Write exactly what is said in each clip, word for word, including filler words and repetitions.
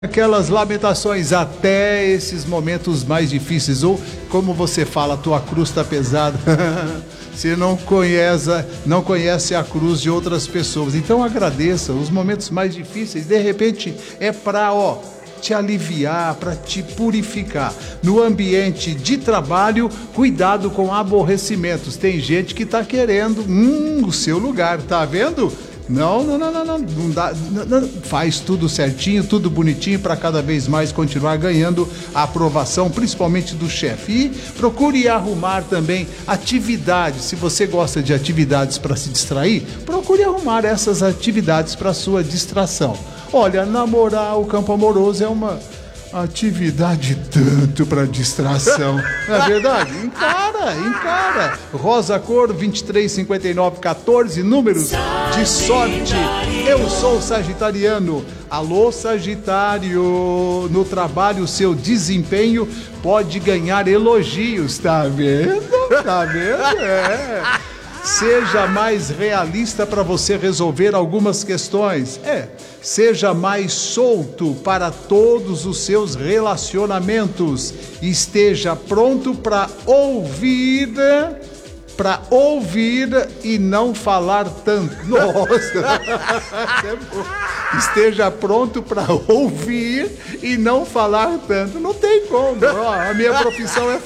Aquelas lamentações até esses momentos mais difíceis, ou como você fala, a tua cruz está pesada. Você não conhece, não conhece a cruz de outras pessoas. Então agradeça. Os momentos mais difíceis, de repente, é para, ó, te aliviar, para te purificar. No ambiente de trabalho, cuidado com aborrecimentos. Tem gente que está querendo hum, o seu lugar, tá vendo? Não, não, não, não, não, não dá, não, não. Faz tudo certinho, tudo bonitinho para cada vez mais continuar ganhando a aprovação, principalmente do chefe. E procure arrumar também atividades. Se você gosta de atividades para se distrair, procure arrumar essas atividades para sua distração. Olha, namorar o campo amoroso é uma atividade tanto para distração, não é verdade? Encara, encara. Rosa Cor vinte e três, cinquenta e nove, quatorze, números de sorte. Eu sou sagitariano. Alô, Sagitário. No trabalho, seu desempenho pode ganhar elogios, tá vendo? Tá vendo? É. Seja mais realista para você resolver algumas questões. É, seja mais solto para todos os seus relacionamentos. Esteja pronto para ouvir, para ouvir e não falar tanto. Nossa! É bom. Esteja pronto para ouvir e não falar tanto. Não tem como. Ó, a minha profissão é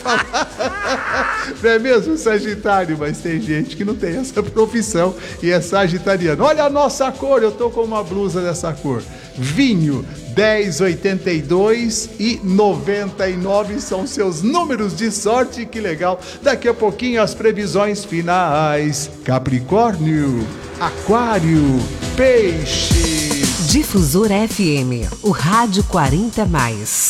falar. Não é mesmo, Sagitário? Mas tem gente que não tem essa profissão e é sagitariano. Olha a nossa cor. Eu tô com uma blusa dessa cor. Vinho. dez, oitenta e dois e noventa e nove são seus números de sorte. Que legal. Daqui a pouquinho as previsões finais. Capricórnio, Aquário, Peixe. Difusor F M, o rádio quarenta mais.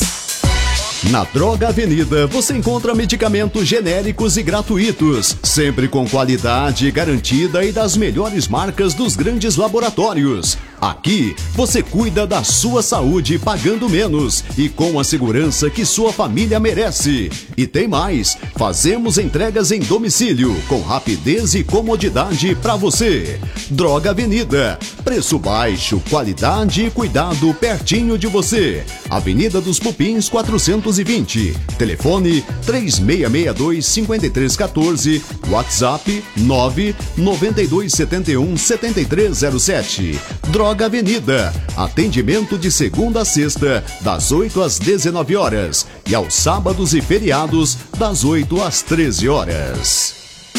Na Droga Avenida você encontra medicamentos genéricos e gratuitos, sempre com qualidade garantida e das melhores marcas dos grandes laboratórios. Aqui você cuida da sua saúde pagando menos e com a segurança que sua família merece. E tem mais, fazemos entregas em domicílio com rapidez e comodidade para você. Droga Avenida, preço baixo, qualidade e cuidado pertinho de você. Avenida dos Pupins quatrocentos e vinte, telefone três seis seis dois, cinco três um quatro, WhatsApp nove nove dois sete um sete três zero sete. Droga Avenida, atendimento de segunda a sexta, das oito às dezenove horas e aos sábados e feriados, das oito às treze horas.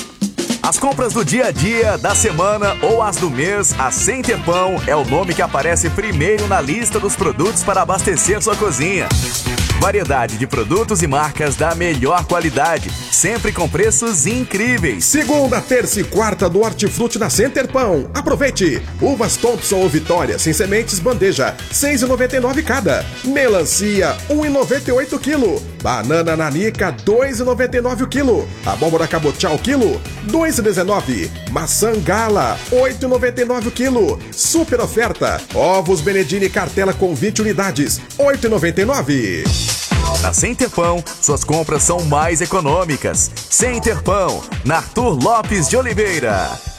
As compras do dia a dia, da semana ou as do mês, a Center Pão é o nome que aparece primeiro na lista dos produtos para abastecer sua cozinha. Variedade de produtos e marcas da melhor qualidade, sempre com preços incríveis. Segunda, terça e quarta do Hortifruti na Center Pão. Aproveite! Uvas Thompson ou Vitória sem sementes bandeja, seis reais e noventa e nove centavos cada. Melancia, um real e noventa e oito centavos quilo. Banana nanica, dois reais e noventa e nove centavos o quilo. Abóbora cabotiá o quilo, dois reais e dezenove centavos. Maçã gala, oito reais e noventa e nove centavos o quilo. Super oferta. Ovos Benedini cartela com vinte unidades, oito reais e noventa e nove centavos. Na Center Pão, suas compras são mais econômicas. Center Pão, na Arthur Lopes de Oliveira.